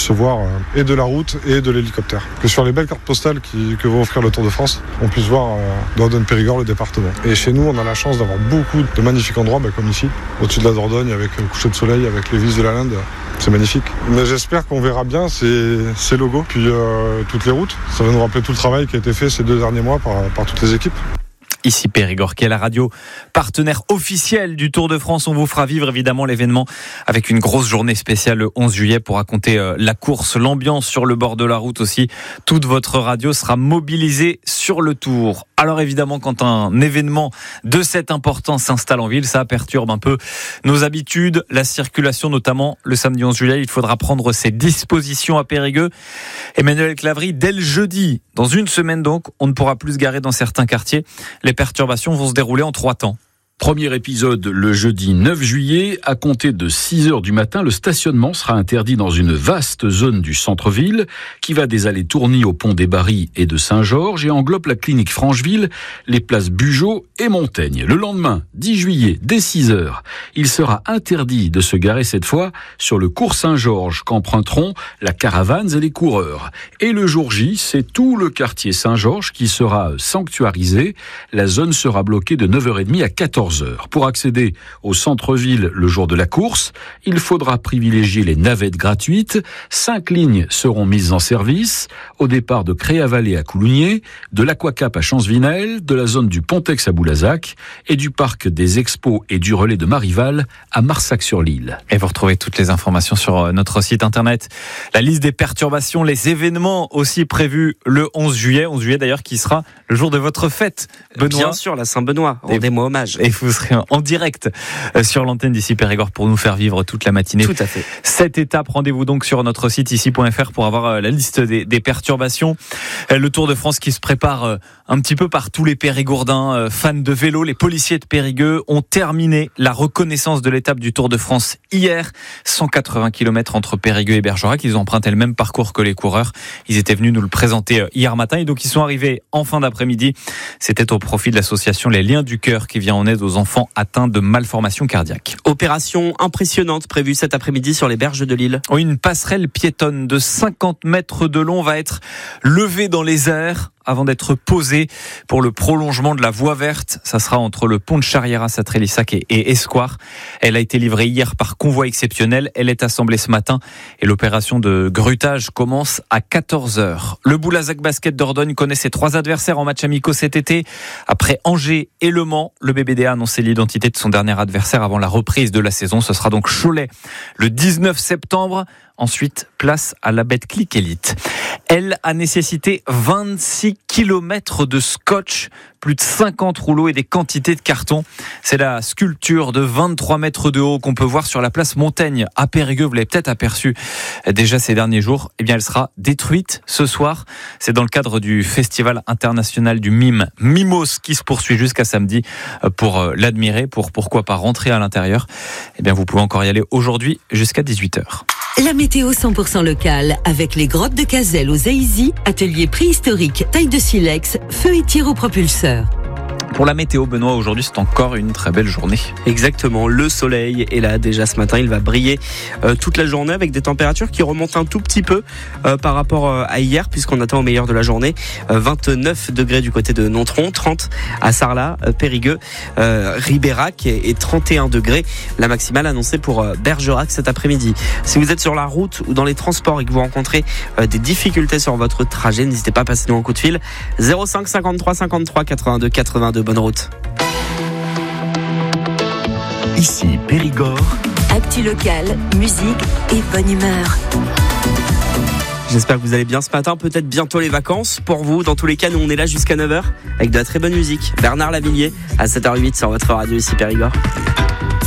voir et de la route et de l'hélicoptère. Que sur les belles cartes postales que va offrir le Tour de France, on puisse voir Dordogne-Périgord, le département. Et chez nous, on a la chance d'avoir beaucoup de magnifiques endroits, comme ici, au-dessus de la Dordogne, avec le coucher de soleil, avec les vis de la Linde. C'est magnifique. Mais j'espère qu'on verra bien ces logos, puis toutes les routes. Ça va nous rappeler tout le travail qui a été fait ces 2 derniers mois par toutes les équipes. Ici Périgord, qui est la radio partenaire officielle du Tour de France. On vous fera vivre évidemment l'événement avec une grosse journée spéciale le 11 juillet pour raconter la course, l'ambiance sur le bord de la route aussi. Toute votre radio sera mobilisée sur le Tour. Alors évidemment, quand un événement de cette importance s'installe en ville, ça perturbe un peu nos habitudes, la circulation notamment le samedi 11 juillet. Il faudra prendre ses dispositions à Périgueux. Emmanuel Clavry, dès le jeudi, dans une semaine donc, on ne pourra plus se garer dans certains quartiers. Les perturbations vont se dérouler en 3 temps. Premier épisode le jeudi 9 juillet. À compter de 6h du matin, le stationnement sera interdit dans une vaste zone du centre-ville qui va des allées Tourny au pont des Barries et de Saint-Georges et englobe la clinique Francheville, les places Bugeaud et Montaigne. Le lendemain, 10 juillet, dès 6h, il sera interdit de se garer cette fois sur le cours Saint-Georges qu'emprunteront la caravane et les coureurs. Et le jour J, c'est tout le quartier Saint-Georges qui sera sanctuarisé. La zone sera bloquée de 9h30 à 14h. Pour accéder au centre-ville le jour de la course, il faudra privilégier les navettes gratuites. 5 lignes seront mises en service, au départ de Créa-Vallée à Coulounier, de l'Aquacap à Champs-Vinel, de la zone du Pontex à Boulazac et du parc des Expos et du relais de Marival à Marsac-sur-l'Île. Et vous retrouvez toutes les informations sur notre site internet. La liste des perturbations, les événements aussi prévus le 11 juillet. 11 juillet d'ailleurs qui sera le jour de votre fête, Benoît. Bien sûr, la Saint-Benoît. Rendez-moi hommage. Et vous serez en direct sur l'antenne d'ici Périgord pour nous faire vivre toute la matinée. Tout à fait. Cette étape, rendez-vous donc sur notre site ici.fr pour avoir la liste des perturbations. Le Tour de France qui se prépare un petit peu par tous les Périgourdins fans de vélo. Les policiers de Périgueux ont terminé la reconnaissance de l'étape du Tour de France hier. 180 km entre Périgueux et Bergerac. Ils ont emprunté le même parcours que les coureurs. Ils étaient venus nous le présenter hier matin et donc ils sont arrivés en fin d'après-midi. C'était au profit de l'association Les Liens du Cœur qui vient en aide aux enfants atteints de malformations cardiaques. Opération impressionnante prévue cet après-midi sur les berges de l'île. Oui, une passerelle piétonne de 50 mètres de long va être levée dans les airs avant d'être posée pour le prolongement de la voie verte. Ça sera entre le pont de Charrieras à Trélissac et Escoir. Elle a été livrée hier par convoi exceptionnel. Elle est assemblée ce matin et l'opération de grutage commence à 14h. Le Boulazac Basket Dordogne connaît ses 3 adversaires en match amicaux cet été. Après Angers et Le Mans, le BBDA a annoncé l'identité de son dernier adversaire avant la reprise de la saison. Ce sera donc Cholet le 19 septembre. Ensuite, place à la Betclic Elite. Elle a nécessité 26 km de scotch, plus de 50 rouleaux et des quantités de carton. C'est la sculpture de 23 mètres de haut qu'on peut voir sur la place Montaigne à Périgueux. Vous l'avez peut-être aperçu déjà ces derniers jours. Eh bien, elle sera détruite ce soir. C'est dans le cadre du Festival international du mime Mimos qui se poursuit jusqu'à samedi pour l'admirer, pour pourquoi pas rentrer à l'intérieur. Eh bien, vous pouvez encore y aller aujourd'hui jusqu'à 18h. La météo 100% locale avec les grottes de Cazelles aux Aïzy, atelier préhistorique, taille de silex, feu et tir au propulseur. Pour la météo, Benoît, aujourd'hui, c'est encore une très belle journée. Exactement, le soleil est là déjà ce matin, il va briller toute la journée avec des températures qui remontent un tout petit peu par rapport à hier, puisqu'on attend au meilleur de la journée 29 degrés du côté de Nontron, 30 à Sarlat, Périgueux, Ribérac et 31 degrés, la maximale annoncée pour Bergerac cet après-midi. Si vous êtes sur la route ou dans les transports et que vous rencontrez des difficultés sur votre trajet, n'hésitez pas à passer nous un coup de fil. 05 53 53 82 82. Bonne route. Ici Périgord. Actu locale, musique et bonne humeur. J'espère que vous allez bien ce matin, peut-être bientôt les vacances pour vous. Dans tous les cas, nous on est là jusqu'à 9h avec de la très bonne musique. Bernard Lavilliers à 7h08 sur votre radio ici Périgord.